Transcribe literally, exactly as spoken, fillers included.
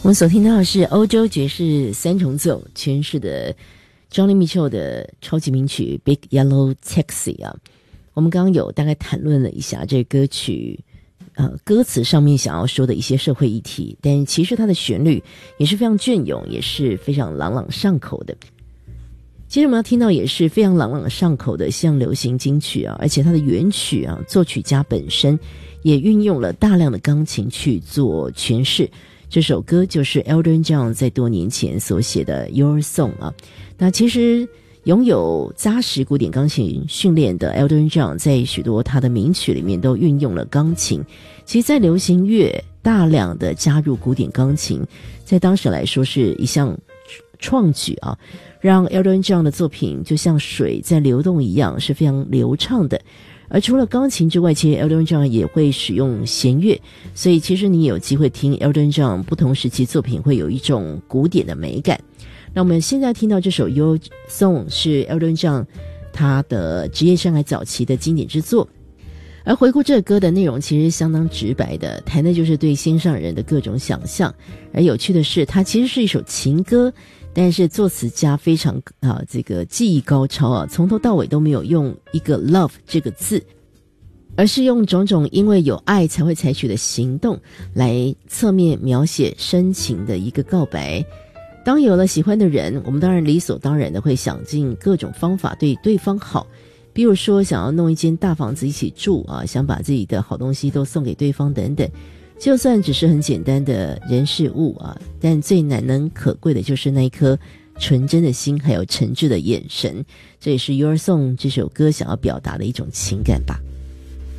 我们所听到的是欧洲爵士三重奏诠释的 Johnny Mitchell 的超级名曲 Big Yellow Taxi 啊。我们刚刚有大概谈论了一下这歌曲呃歌词上面想要说的一些社会议题，但其实它的旋律也是非常隽永，也是非常朗朗上口的。接着我们要听到也是非常朗朗上口的像流行金曲啊，而且它的原曲啊，作曲家本身也运用了大量的钢琴去做诠释。这首歌就是 Elton John 在多年前所写的 Your Song 啊。那其实拥有扎实古典钢琴训练的 Elton John 在许多他的名曲里面都运用了钢琴。其实在流行乐大量的加入古典钢琴，在当时来说是一项创举啊，让 Elton John 的作品就像水在流动一样，是非常流畅的。而除了钢琴之外，其实 Elton John 也会使用弦乐，所以其实你有机会听 Elton John 不同时期作品会有一种古典的美感。那我们现在听到这首 Your Song 是 Elton John 他的职业生涯早期的经典之作。而回顾这个歌的内容其实相当直白的，谈的就是对心上人的各种想象。而有趣的是，它其实是一首情歌，但是作词家非常啊，这个技艺高超啊，从头到尾都没有用一个 love 这个字，而是用种种因为有爱才会采取的行动来侧面描写深情的一个告白。当有了喜欢的人，我们当然理所当然的会想尽各种方法对对方好，比如说想要弄一间大房子一起住啊，想把自己的好东西都送给对方等等。就算只是很简单的人事物啊，但最难能可贵的就是那一颗纯真的心，还有诚挚的眼神。这也是 Your Song 这首歌想要表达的一种情感吧。